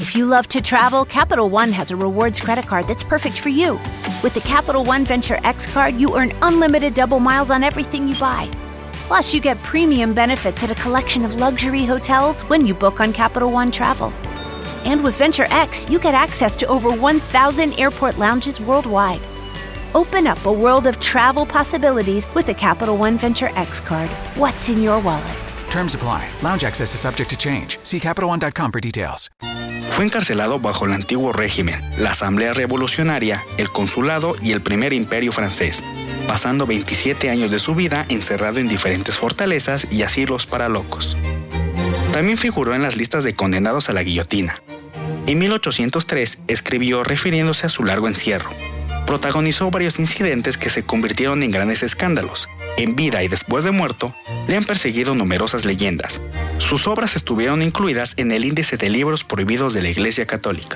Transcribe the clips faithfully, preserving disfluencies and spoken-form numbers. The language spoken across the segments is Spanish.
If you love to travel, Capital One has a rewards credit card that's perfect for you. With the Capital One Venture X card, you earn unlimited double miles on everything you buy. Plus, you get premium benefits at a collection of luxury hotels when you book on Capital One Travel. And with Venture X, you get access to over one thousand airport lounges worldwide. Open up a world of travel possibilities with the Capital One Venture X card. What's in your wallet? Terms apply. Lounge access is subject to change. See Capital One dot com for details. Fue encarcelado bajo el antiguo régimen, la Asamblea Revolucionaria, el Consulado y el Primer Imperio francés, pasando veintisiete años de su vida encerrado en diferentes fortalezas y asilos para locos. También figuró en las listas de condenados a la guillotina. En mil ochocientos tres escribió refiriéndose a su largo encierro. Protagonizó varios incidentes que se convirtieron en grandes escándalos. En vida y después de muerto, le han perseguido numerosas leyendas. Sus obras estuvieron incluidas en el índice de libros prohibidos de la Iglesia Católica.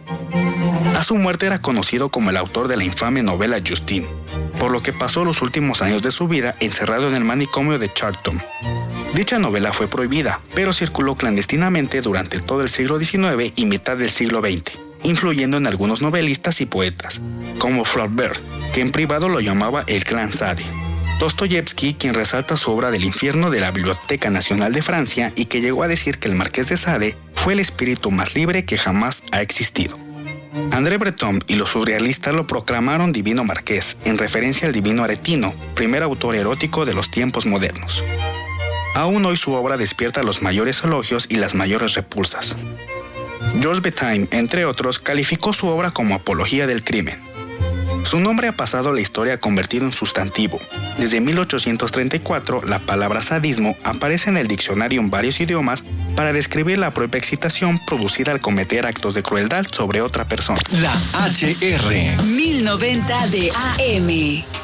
A su muerte era conocido como el autor de la infame novela Justine, por lo que pasó los últimos años de su vida encerrado en el manicomio de Charlton. Dicha novela fue prohibida, pero circuló clandestinamente durante todo el siglo diecinueve y mitad del siglo veinte. Influyendo en algunos novelistas y poetas, como Flaubert, que en privado lo llamaba el Gran Sade. Dostoyevsky, quien resalta su obra del infierno de la Biblioteca Nacional de Francia y que llegó a decir que el Marqués de Sade fue el espíritu más libre que jamás ha existido. André Breton y los surrealistas lo proclamaron Divino Marqués, en referencia al divino Aretino, primer autor erótico de los tiempos modernos. Aún hoy su obra despierta los mayores elogios y las mayores repulsas. Georges Bataille, entre otros, calificó su obra como apología del crimen. Su nombre ha pasado a la historia convertido en sustantivo. Desde mil ochocientos treinta y cuatro, la palabra sadismo aparece en el diccionario en varios idiomas para describir la propia excitación producida al cometer actos de crueldad sobre otra persona. La H R mil noventa de A M.